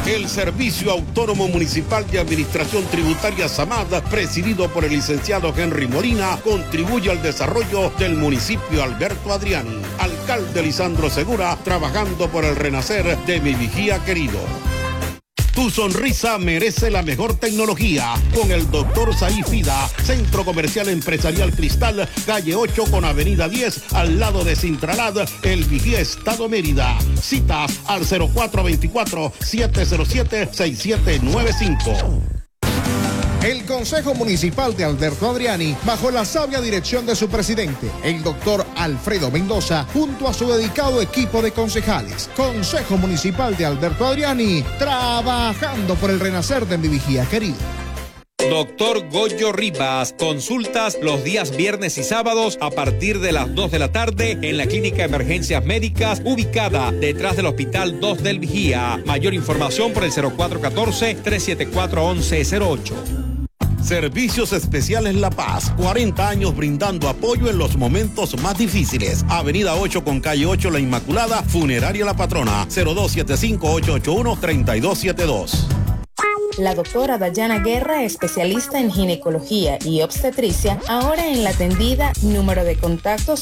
El Servicio Autónomo Municipal de Administración Tributaria SAMAD, presidido por el licenciado Henry Molina, contribuye al desarrollo del municipio Alberto Adriani. Alcalde Lisandro Segura, trabajando por el renacer de mi Vigía querido. Tu sonrisa merece la mejor tecnología con el Dr. Said Fida, Centro Comercial Empresarial Cristal, calle 8 con avenida 10, al lado de Sintralad, El Vigía, Estado Mérida. Cita al 0424-707-6795. El Consejo Municipal de Alberto Adriani, bajo la sabia dirección de su presidente, el doctor Alfredo Mendoza, junto a su dedicado equipo de concejales. Consejo Municipal de Alberto Adriani, trabajando por el renacer de mi Vigía querido. Doctor Goyo Rivas, consultas los días viernes y sábados a partir de las 2 de la tarde en la Clínica de Emergencias Médicas ubicada detrás del Hospital 2 del Vigía. Mayor información por el 0414-374-1108. Servicios Especiales La Paz, 40 años brindando apoyo en los momentos más difíciles. Avenida 8 con calle 8 La Inmaculada, Funeraria La Patrona, 0275-881-3272. La doctora Dayana Guerra, especialista en ginecología y obstetricia, ahora en la atendida, número de contacto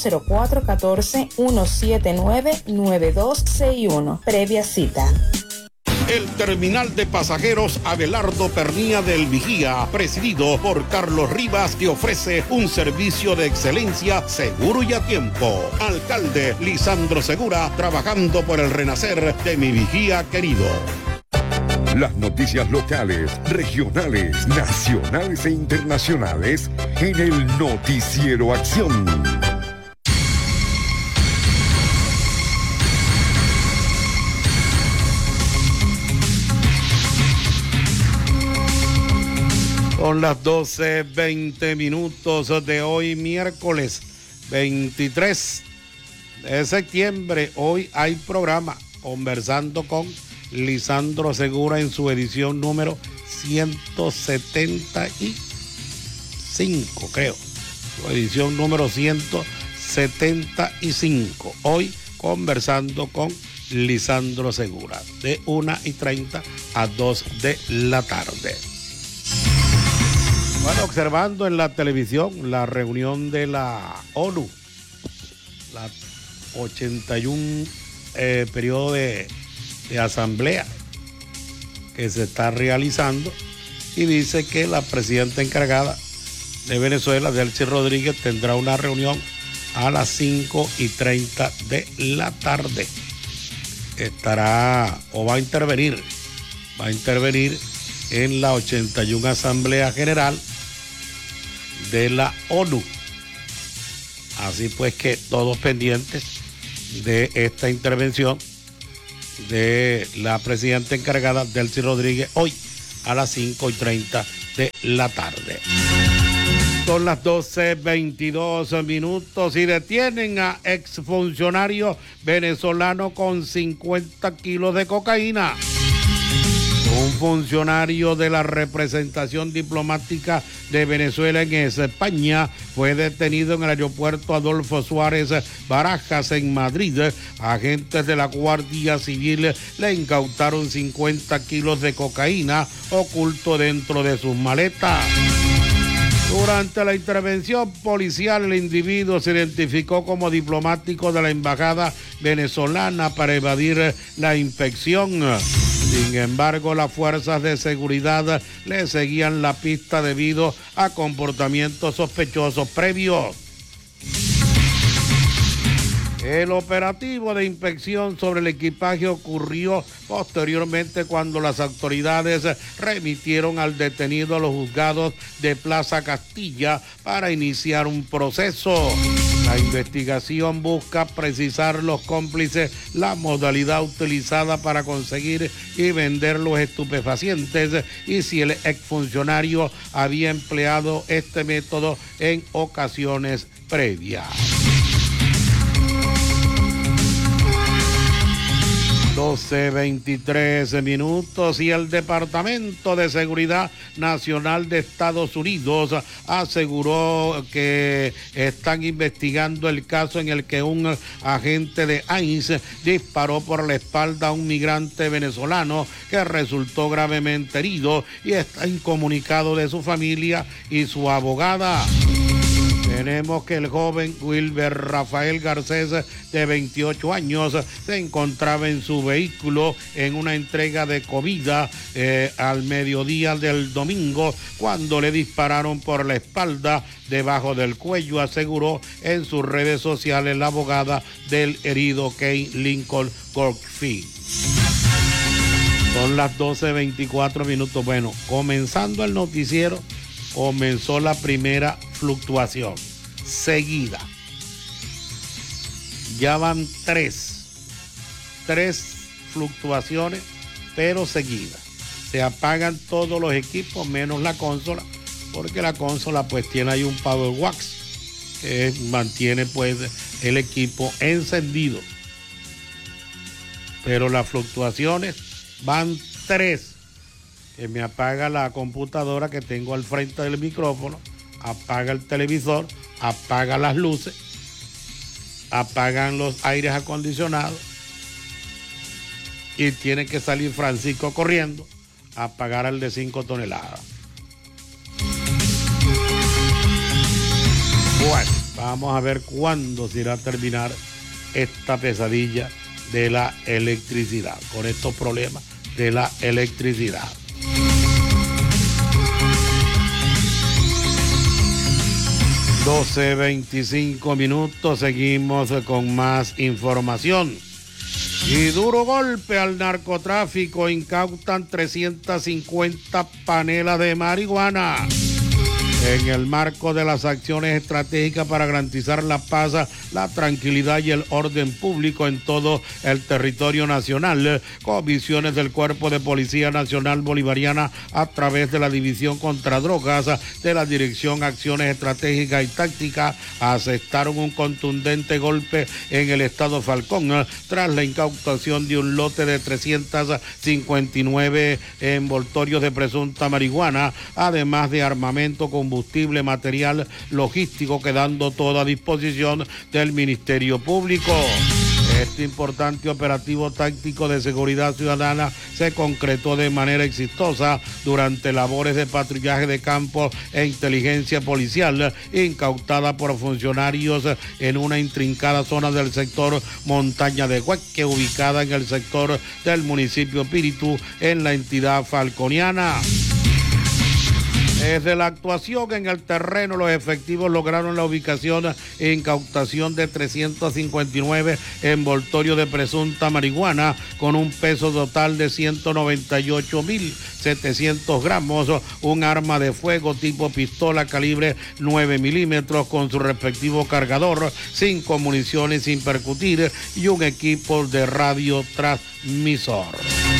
0414-179-9261, previa cita. El terminal de pasajeros Abelardo Pernía del Vigía, presidido por Carlos Rivas, te ofrece un servicio de excelencia seguro y a tiempo. Alcalde Lisandro Segura, trabajando por el renacer de mi Vigía querido. Las noticias locales, regionales, nacionales e internacionales en el Noticiero Acción. Son las 12:20 de hoy, miércoles 23 de septiembre. Hoy hay programa Conversando con Lisandro Segura en su edición número 175, creo. Su edición número 175. Hoy Conversando con Lisandro Segura, de 1:30 a 2 de la tarde. Bueno, observando en la televisión la reunión de la ONU, la 81 periodo de asamblea que se está realizando, y dice que la presidenta encargada de Venezuela, Delcy Rodríguez, tendrá una reunión a las 5:30 de la tarde. Estará o va a intervenir en la 81 Asamblea General de la ONU. Así pues que todos pendientes de esta intervención de la presidenta encargada, Delcy Rodríguez, hoy a las 5:30 de la tarde. Son las 12:22 y detienen a exfuncionario venezolano con 50 kilos de cocaína. Un funcionario de la representación diplomática de Venezuela en España fue detenido en el aeropuerto Adolfo Suárez Barajas en Madrid. Agentes de la Guardia Civil le incautaron 50 kilos de cocaína oculto dentro de sus maletas. Durante la intervención policial, el individuo se identificó como diplomático de la embajada venezolana para evadir la inspección. Sin embargo, las fuerzas de seguridad le seguían la pista debido a comportamientos sospechosos previos. El operativo de inspección sobre el equipaje ocurrió posteriormente cuando las autoridades remitieron al detenido a los juzgados de Plaza Castilla para iniciar un proceso. La investigación busca precisar los cómplices, la modalidad utilizada para conseguir y vender los estupefacientes y si el exfuncionario había empleado este método en ocasiones previas. 12:23 minutos y el Departamento de Seguridad Nacional de Estados Unidos aseguró que están investigando el caso en el que un agente de ICE disparó por la espalda a un migrante venezolano que resultó gravemente herido y está incomunicado de su familia y su abogada. Tenemos que el joven Wilber Rafael Garcés, de 28 años, se encontraba en su vehículo en una entrega de comida al mediodía del domingo cuando le dispararon por la espalda debajo del cuello, aseguró en sus redes sociales la abogada del herido Kay Lincoln Gorkfield. Son las 12:24 minutos. Bueno, comenzando el noticiero, comenzó la primera fluctuación seguida. Ya van tres fluctuaciones, pero seguidas. Se apagan todos los equipos menos la consola, porque la consola pues tiene ahí un power wax que mantiene pues el equipo encendido. Pero las fluctuaciones van tres. Que me apaga la computadora que tengo al frente del micrófono, apaga el televisor, apaga las luces, apagan los aires acondicionados y tiene que salir Francisco corriendo a apagar el de 5 toneladas. Bueno, vamos a ver cuándo se irá a terminar esta pesadilla de la electricidad, con estos problemas de la electricidad. 12:25 minutos, seguimos con más información. Y duro golpe al narcotráfico, incautan 350 panelas de marihuana. En el marco de las acciones estratégicas para garantizar la paz, la tranquilidad y el orden público en todo el territorio nacional, comisiones del Cuerpo de Policía Nacional Bolivariana a través de la División contra Drogas de la Dirección Acciones Estratégicas y Tácticas asestaron un contundente golpe en el estado Falcón tras la incautación de un lote de 359 envoltorios de presunta marihuana, además de armamento, combustible, material logístico, quedando todo a disposición del Ministerio Público. Este importante operativo táctico de seguridad ciudadana se concretó de manera exitosa durante labores de patrullaje de campo e inteligencia policial incautada por funcionarios en una intrincada zona del sector Montaña de Hueque, ubicada en el sector del municipio Píritu, en la entidad falconiana. Desde la actuación en el terreno, los efectivos lograron la ubicación e incautación de 359 envoltorios de presunta marihuana con un peso total de 198.700 gramos, un arma de fuego tipo pistola calibre 9 milímetros con su respectivo cargador, 5 municiones sin percutir y un equipo de radiotransmisor.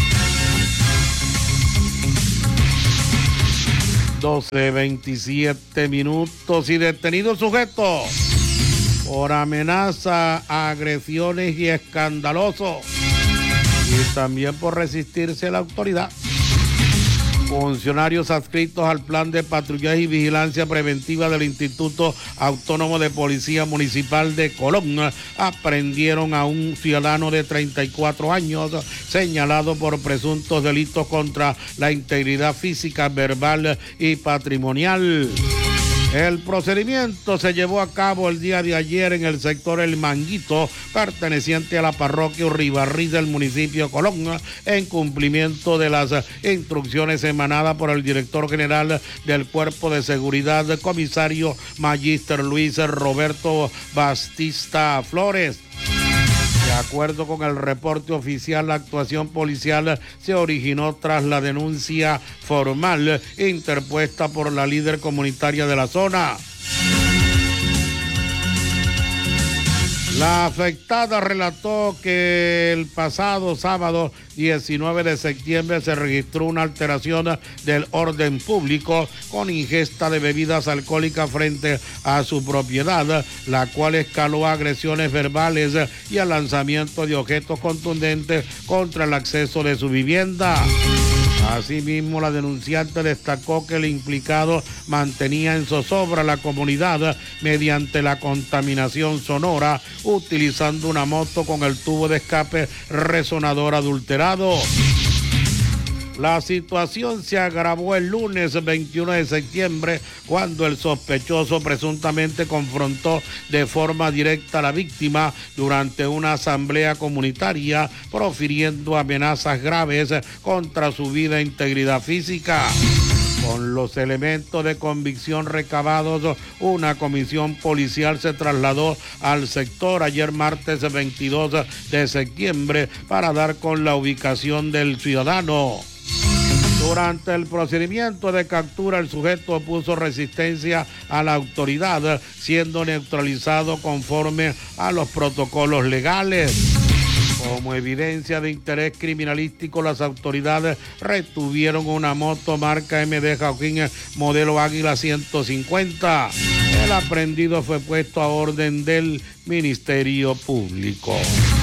12:27 minutos y detenido sujeto por amenaza, agresiones y escandaloso, y también por resistirse a la autoridad. Funcionarios adscritos al plan de patrullaje y vigilancia preventiva del Instituto Autónomo de Policía Municipal de Colón aprendieron a un ciudadano de 34 años señalado por presuntos delitos contra la integridad física, verbal y patrimonial. El procedimiento se llevó a cabo el día de ayer en el sector El Manguito, perteneciente a la parroquia Uribarri del municipio Colón, en cumplimiento de las instrucciones emanadas por el director general del Cuerpo de Seguridad, comisario Magíster Luis Roberto Bastista Flores. De acuerdo con el reporte oficial, la actuación policial se originó tras la denuncia formal interpuesta por la líder comunitaria de la zona. La afectada relató que el pasado sábado 19 de septiembre se registró una alteración del orden público con ingesta de bebidas alcohólicas frente a su propiedad, la cual escaló a agresiones verbales y al lanzamiento de objetos contundentes contra el acceso de su vivienda. Asimismo, la denunciante destacó que el implicado mantenía en zozobra la comunidad mediante la contaminación sonora, utilizando una moto con el tubo de escape resonador adulterado. La situación se agravó el lunes 21 de septiembre cuando el sospechoso presuntamente confrontó de forma directa a la víctima durante una asamblea comunitaria, profiriendo amenazas graves contra su vida e integridad física. Con los elementos de convicción recabados, una comisión policial se trasladó al sector ayer martes 22 de septiembre para dar con la ubicación del ciudadano. Durante el procedimiento de captura, el sujeto opuso resistencia a la autoridad, siendo neutralizado conforme a los protocolos legales. Como evidencia de interés criminalístico, las autoridades retuvieron una moto marca MD Jauquín modelo Águila 150. El aprehendido fue puesto a orden del Ministerio Público.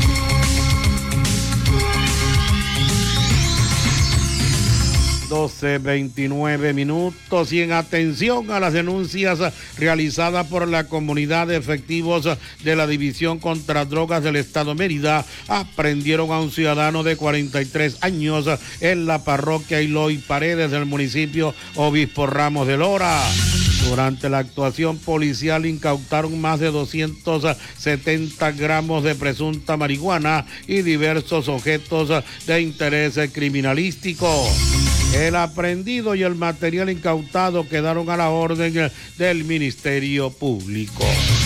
12:29 y en atención a las denuncias realizadas por la comunidad de efectivos de la División contra Drogas del Estado Mérida, aprendieron a un ciudadano de 43 años en la parroquia Eloy Paredes del municipio Obispo Ramos de Lora. Durante la actuación policial incautaron más de 270 gramos de presunta marihuana y diversos objetos de interés criminalístico. El aprehendido y el material incautado quedaron a la orden del Ministerio Público.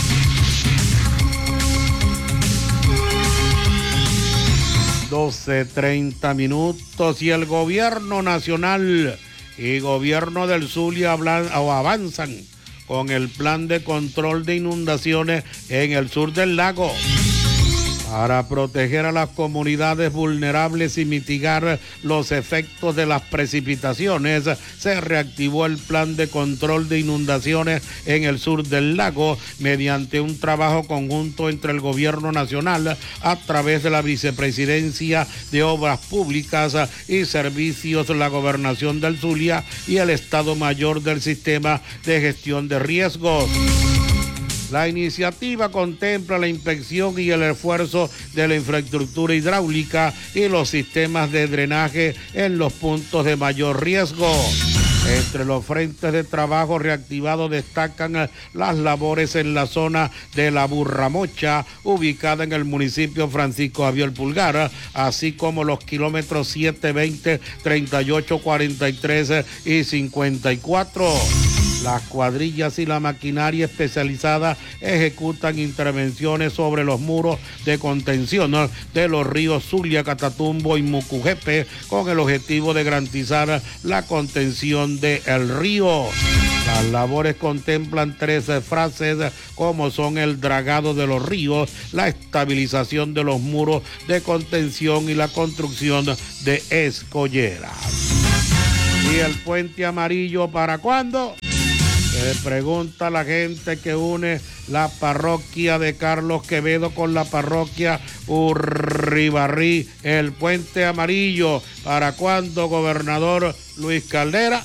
$12:30 y el gobierno nacional y gobierno del Zulia avanzan con el plan de control de inundaciones en el sur del lago. Para proteger a las comunidades vulnerables y mitigar los efectos de las precipitaciones, se reactivó el plan de control de inundaciones en el sur del lago mediante un trabajo conjunto entre el gobierno nacional a través de la Vicepresidencia de Obras Públicas y Servicios, la Gobernación del Zulia y el Estado Mayor del Sistema de Gestión de Riesgos. La iniciativa contempla la inspección y el esfuerzo de la infraestructura hidráulica y los sistemas de drenaje en los puntos de mayor riesgo. Entre los frentes de trabajo reactivados destacan las labores en la zona de la Burramocha, ubicada en el municipio Francisco Javier Pulgar, así como los kilómetros 7, 20, 38, 43 y 54. Las cuadrillas y la maquinaria especializada ejecutan intervenciones sobre los muros de contención de los ríos Zulia, Catatumbo y Mucujepe con el objetivo de garantizar la contención del río. Las labores contemplan 13 fases como son el dragado de los ríos, la estabilización de los muros de contención y la construcción de escolleras. ¿Y el puente amarillo para cuándo? Se pregunta la gente que une la parroquia de Carlos Quevedo con la parroquia Urribarrí. El puente amarillo, ¿para cuándo, gobernador Luis Caldera?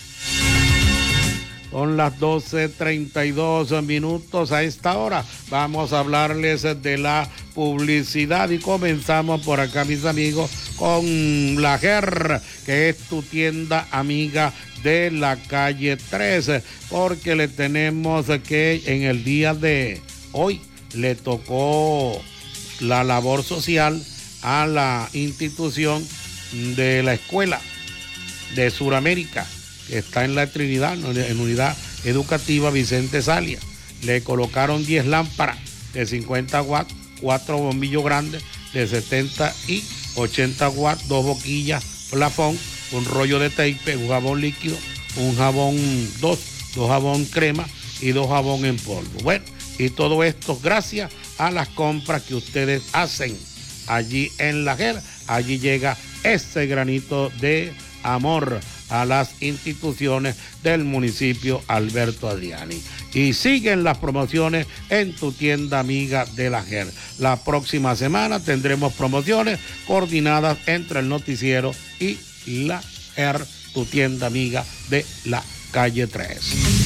Son las 12:32 a esta hora. Vamos a hablarles de la publicidad y comenzamos por acá, mis amigos, con La Guerra, que es tu tienda amiga de la calle 13, porque le tenemos que en el día de hoy le tocó la labor social a la institución de la escuela de Suramérica, que está en la Trinidad, en unidad educativa Vicente Salia. Le colocaron 10 lámparas de 50 watts, 4 bombillos grandes de 70 y 80 watts, 2 boquillas, plafón, un rollo de tape, un jabón líquido, un jabón 2 jabón crema y 2 jabón en polvo. Bueno, y todo esto gracias a las compras que ustedes hacen allí en La JER. Allí llega ese granito de amor a las instituciones del municipio Alberto Adriani. Y siguen las promociones en tu tienda amiga de La JER. La próxima semana tendremos promociones coordinadas entre el noticiero y La JER, tu tienda amiga de la calle 3.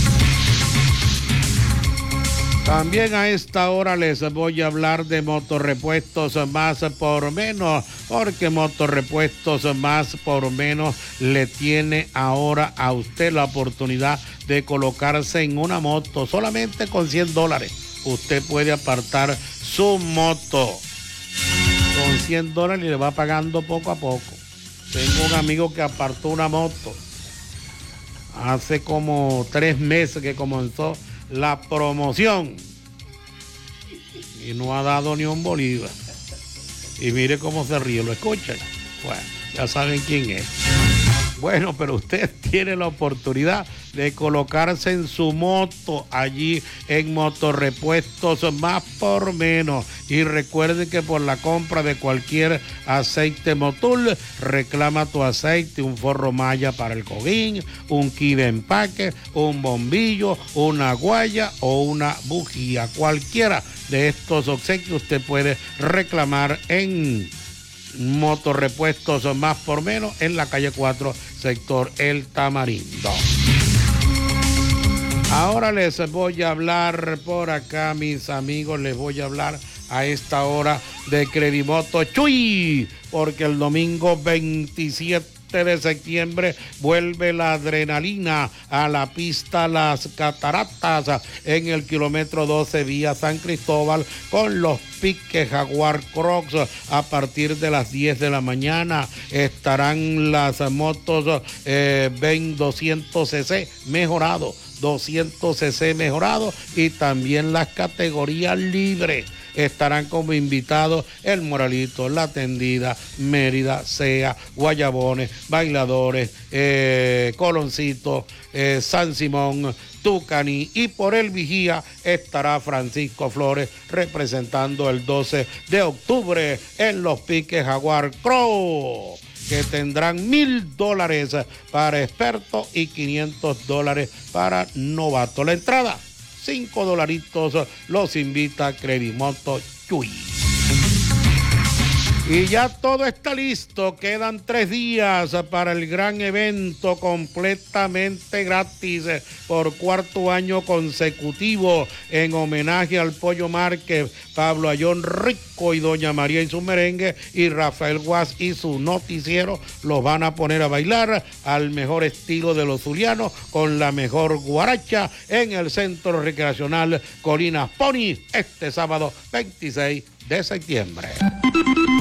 También a esta hora les voy a hablar de Motorrepuestos Más por Menos, porque Motorrepuestos Más por Menos le tiene ahora a usted la oportunidad de colocarse en una moto solamente con $100. Usted puede apartar su moto con $100 y le va pagando poco a poco. Tengo un amigo que apartó una moto hace como 3 meses que comenzó la promoción y no ha dado ni un bolívar. Y mire cómo se ríe, ¿lo escuchan? Bueno, ya saben quién es. Bueno, pero usted tiene la oportunidad de colocarse en su moto allí en Motorrepuestos Más por Menos. Y recuerde que por la compra de cualquier aceite Motul, reclama tu aceite, un forro malla para el cojín, un kit de empaque, un bombillo, una guaya o una bujía. Cualquiera de estos obsequios usted puede reclamar en Motorrepuestos Más por Menos en la calle 4, sector El Tamarindo. Ahora les voy a hablar por acá, mis amigos, les voy a hablar a esta hora de Credimoto Chuy, porque el domingo 27 de septiembre vuelve la adrenalina a la pista Las Cataratas en el kilómetro 12 vía San Cristóbal con los piques Jaguar Crocs a partir de las 10 de la mañana. Estarán las motos BEN 200cc mejorado, 200cc mejorado y también las categorías libres. Estarán como invitados el Moralito, La Tendida, Mérida, Sea, Guayabones, Bailadores, Coloncito, San Simón, Tucaní, y por el Vigía estará Francisco Flores representando el 12 de octubre en los piques Jaguar Crow, que tendrán $1,000 para expertos y $500 para novatos. La entrada, $5, los invita Credimoto Chuy. Y ya todo está listo, quedan 3 días para el gran evento completamente gratis por 4º año consecutivo en homenaje al Pollo Márquez, Pablo Ayón Rico y Doña María y su merengue, y Rafael Guas y su noticiero los van a poner a bailar al mejor estilo de los zulianos con la mejor guaracha en el Centro Recreacional Colinas Pony este sábado 26 de septiembre.